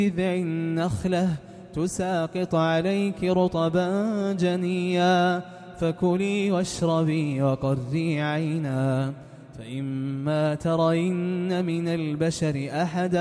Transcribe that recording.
جذع النخلة تساقط عليك رطبا جنيا فكلي واشربي وقري عينا فإما ترين من البشر أحدا